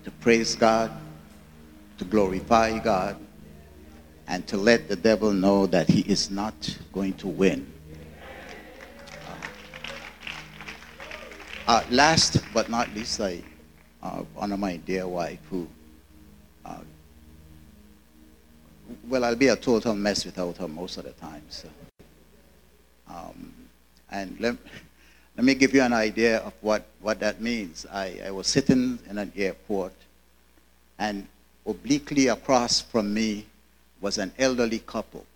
to praise God, to glorify God, and to let the devil know that he is not going to win. Last but not least, I honor my dear wife who, I'll be a total mess without her most of the time. So, and let me give you an idea of what that means. I was sitting in an airport, and obliquely across from me was an elderly couple.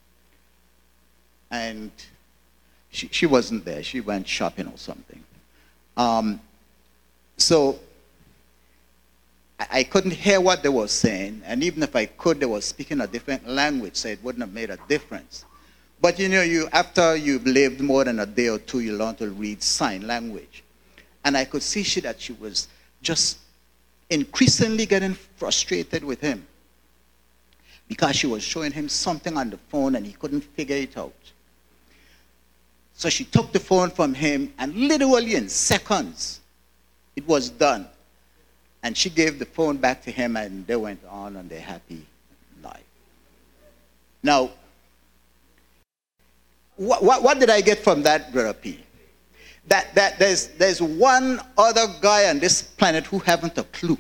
And she wasn't there. She went shopping or something. So I couldn't hear what they were saying, and even if I could, they were speaking a different language, so it wouldn't have made a difference. But you know, after you've lived more than a day or two, you learn to read sign language. And I could see that she was just increasingly getting frustrated with him because she was showing him something on the phone and he couldn't figure it out. So she took the phone from him, and literally in seconds, it was done. And she gave the phone back to him, and they went on their happy life. Now, what did I get from that, Brother P? That there's one other guy on this planet who haven't a clue.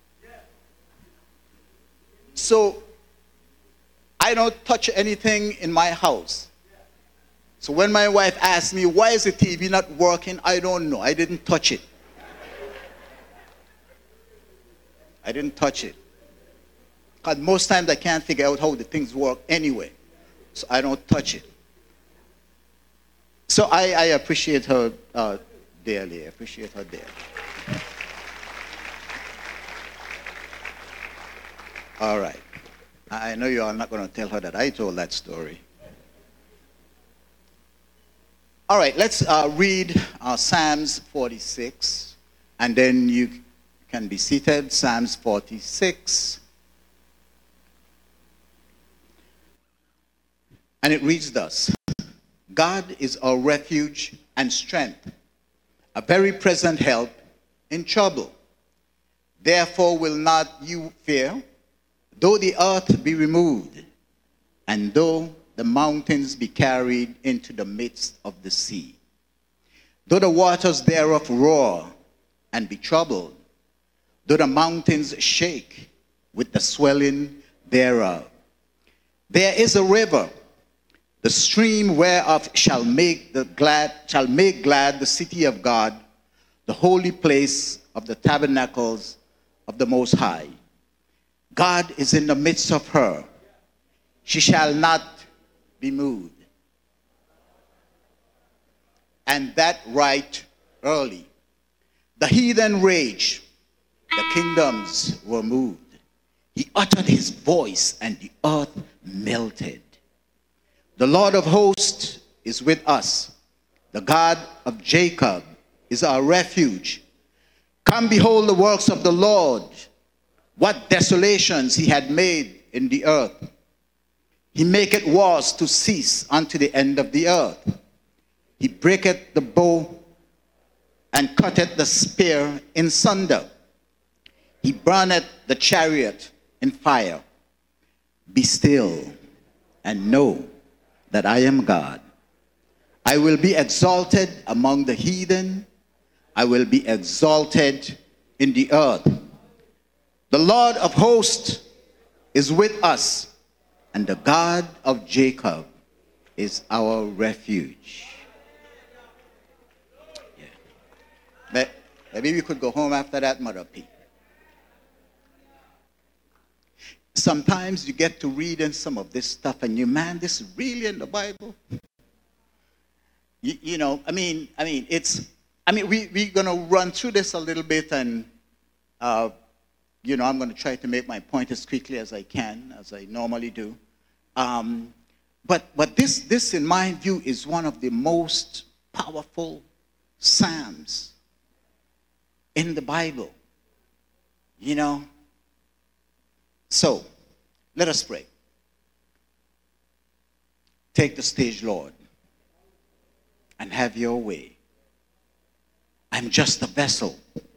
So I don't touch anything in my house. So when my wife asks me, why is the TV not working? I don't know. I didn't touch it. I didn't touch it. Because most times I can't figure out how the things work anyway. So I don't touch it. So I appreciate her dearly. I appreciate her dearly. All right. I know you are not going to tell her that I told that story. All right, let's read Psalms 46, and then you can be seated. Psalms 46. And it reads thus: God is our refuge and strength, a very present help in trouble. Therefore will not you fear, though the earth be removed, and though the mountains be carried into the midst of the sea. Though the waters thereof roar and be troubled, though the mountains shake with the swelling thereof. There is a river, the stream whereof shall make glad the city of God, the holy place of the tabernacles of the Most High. God is in the midst of her. She shall not be moved. And that right early. The heathen raged, the kingdoms were moved. He uttered his voice, and the earth melted. The Lord of hosts is with us. The God of Jacob is our refuge. Come behold the works of the Lord, what desolations he had made in the earth. He maketh wars to cease unto the end of the earth. He breaketh the bow and cutteth the spear in sunder. He burneth the chariot in fire. Be still and know that I am God. I will be exalted among the heathen. I will be exalted in the earth. The Lord of hosts is with us, and the God of Jacob is our refuge. Yeah. Maybe we could go home after that, Mother P. Sometimes you get to reading some of this stuff and you, man, this is really in the Bible. We're going to run through this a little bit, and I'm going to try to make my point as quickly as I can, as I normally do. But this, in my view, is one of the most powerful psalms in the Bible. So, let us pray. Take the stage, Lord, and have your way. I'm just a vessel.